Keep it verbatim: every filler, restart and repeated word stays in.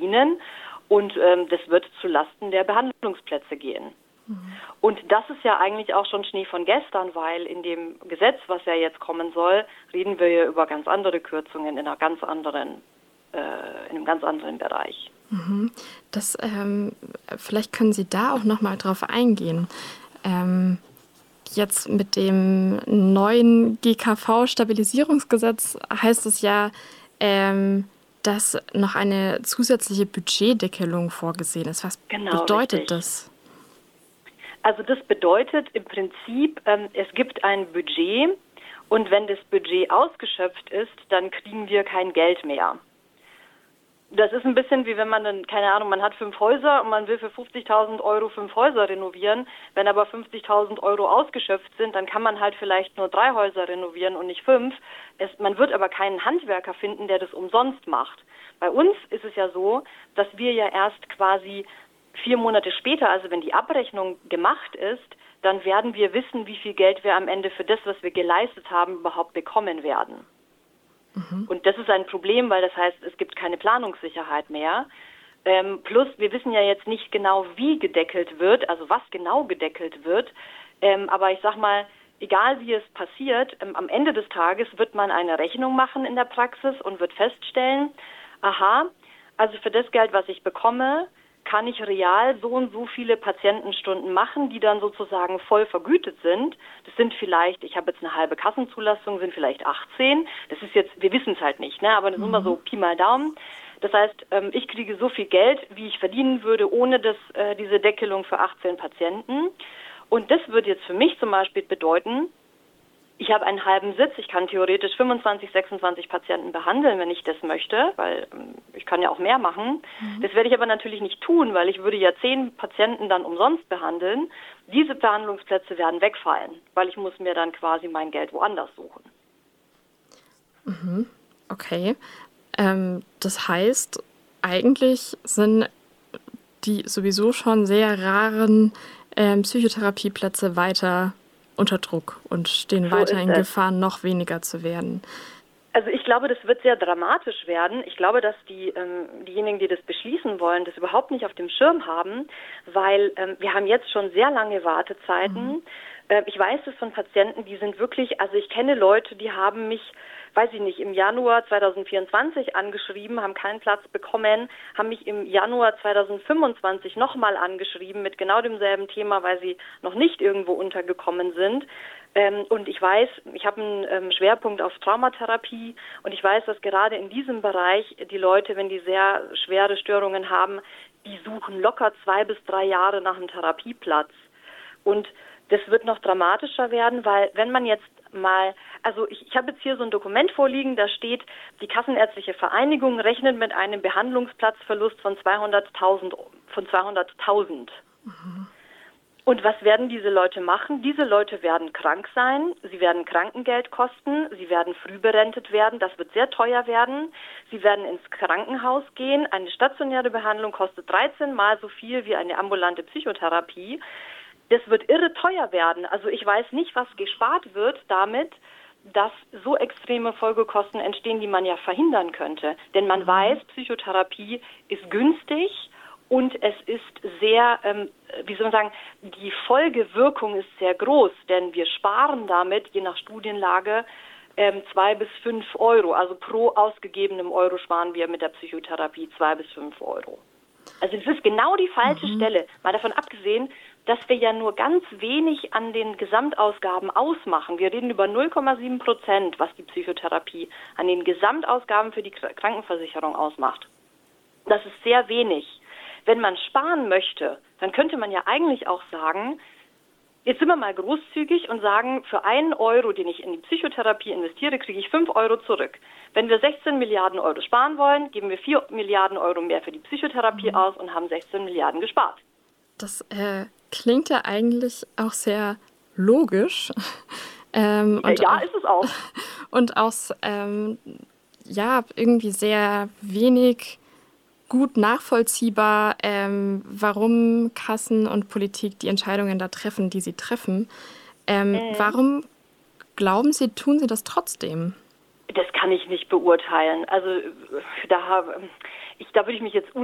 verdienen und ähm, das wird zulasten der Behandlungsplätze gehen. Mhm. Und das ist ja eigentlich auch schon Schnee von gestern, weil in dem Gesetz, was ja jetzt kommen soll, reden wir ja über ganz andere Kürzungen in einer ganz anderen, äh, in einem ganz anderen Bereich. Mhm. Das, ähm, vielleicht können Sie da auch noch mal drauf eingehen. Ähm, jetzt mit dem neuen G K V-Stabilisierungsgesetz heißt es ja, ähm, dass noch eine zusätzliche Budgetdeckelung vorgesehen ist. Was genau, bedeutet richtig. das? Also das bedeutet im Prinzip, ähm, es gibt ein Budget und wenn das Budget ausgeschöpft ist, dann kriegen wir kein Geld mehr. Das ist ein bisschen wie wenn man dann, keine Ahnung, man hat fünf Häuser und man will für fünfzigtausend Euro fünf Häuser renovieren. Wenn aber fünfzigtausend Euro ausgeschöpft sind, dann kann man halt vielleicht nur drei Häuser renovieren und nicht fünf. Es, man wird aber keinen Handwerker finden, der das umsonst macht. Bei uns ist es ja so, dass wir ja erst quasi vier Monate später, also wenn die Abrechnung gemacht ist, dann werden wir wissen, wie viel Geld wir am Ende für das, was wir geleistet haben, überhaupt bekommen werden. Mhm. Und das ist ein Problem, weil das heißt, es gibt keine Planungssicherheit mehr. Ähm, plus, wir wissen ja jetzt nicht genau, wie gedeckelt wird, also was genau gedeckelt wird. Ähm, aber ich sag mal, egal wie es passiert, ähm, am Ende des Tages wird man eine Rechnung machen in der Praxis und wird feststellen, aha, also für das Geld, was ich bekomme, kann ich real so und so viele Patientenstunden machen, die dann sozusagen voll vergütet sind. Das sind vielleicht, ich habe jetzt eine halbe Kassenzulassung, sind vielleicht achtzehn. Das ist jetzt, wir wissen es halt nicht, ne? Aber das ist immer so Pi mal Daumen. Das heißt, ich kriege so viel Geld, wie ich verdienen würde, ohne das, diese Deckelung für achtzehn Patienten. Und das würde jetzt für mich zum Beispiel bedeuten, ich habe einen halben Sitz, ich kann theoretisch fünfundzwanzig, sechsundzwanzig Patienten behandeln, wenn ich das möchte, weil ich kann ja auch mehr machen. Mhm. Das werde ich aber natürlich nicht tun, weil ich würde ja zehn Patienten dann umsonst behandeln. Diese Behandlungsplätze werden wegfallen, weil ich muss mir dann quasi mein Geld woanders suchen. Mhm. Okay. Ähm, das heißt, eigentlich sind die sowieso schon sehr raren ähm, Psychotherapieplätze weiter unter Druck und stehen so weiter in Gefahr, noch weniger zu werden. Also ich glaube, das wird sehr dramatisch werden. Ich glaube, dass die ähm, diejenigen, die das beschließen wollen, das überhaupt nicht auf dem Schirm haben, weil ähm, wir haben jetzt schon sehr lange Wartezeiten. Mhm. Äh, ich weiß es von Patienten, die sind wirklich, also ich kenne Leute, die haben mich, weiß ich nicht, im Januar zwanzig vierundzwanzig angeschrieben, haben keinen Platz bekommen, haben mich im Januar zwanzig fünfundzwanzig nochmal angeschrieben mit genau demselben Thema, weil sie noch nicht irgendwo untergekommen sind. Ähm, und ich weiß, ich habe einen ähm, Schwerpunkt auf Traumatherapie und ich weiß, dass gerade in diesem Bereich die Leute, wenn die sehr schwere Störungen haben, die suchen locker zwei bis drei Jahre nach einem Therapieplatz. Und das wird noch dramatischer werden, weil wenn man jetzt mal, also ich, ich habe jetzt hier so ein Dokument vorliegen, da steht, die Kassenärztliche Vereinigung rechnet mit einem Behandlungsplatzverlust von zweihunderttausend. Von zweihunderttausend. Mhm. Und was werden diese Leute machen? Diese Leute werden krank sein, sie werden Krankengeld kosten, sie werden früh berentet werden, das wird sehr teuer werden. Sie werden ins Krankenhaus gehen, eine stationäre Behandlung kostet dreizehn Mal so viel wie eine ambulante Psychotherapie. Das wird irre teuer werden. Also ich weiß nicht, was gespart wird damit, dass so extreme Folgekosten entstehen, die man ja verhindern könnte. Denn man weiß, Psychotherapie ist günstig und es ist sehr, ähm, wie soll man sagen, die Folgewirkung ist sehr groß, denn wir sparen damit, je nach Studienlage, ähm, zwei bis fünf Euro. Also pro ausgegebenem Euro sparen wir mit der Psychotherapie zwei bis fünf Euro. Also das ist genau die falsche mhm. Stelle. Mal davon abgesehen, dass wir ja nur ganz wenig an den Gesamtausgaben ausmachen. Wir reden über null Komma sieben Prozent, was die Psychotherapie an den Gesamtausgaben für die Krankenversicherung ausmacht. Das ist sehr wenig. Wenn man sparen möchte, dann könnte man ja eigentlich auch sagen, jetzt sind wir mal großzügig und sagen, für einen Euro, den ich in die Psychotherapie investiere, kriege ich fünf Euro zurück. Wenn wir sechzehn Milliarden Euro sparen wollen, geben wir vier Milliarden Euro mehr für die Psychotherapie mhm. aus und haben sechzehn Milliarden gespart. Das äh, klingt ja eigentlich auch sehr logisch. ähm, und ja, auch, ist es auch. Und auch ähm, ja, irgendwie sehr wenig gut nachvollziehbar, ähm, warum Kassen und Politik die Entscheidungen da treffen, die sie treffen. Ähm, äh. Warum glauben Sie, tun sie das trotzdem? Das kann ich nicht beurteilen. Also da, ich, da würde ich mich jetzt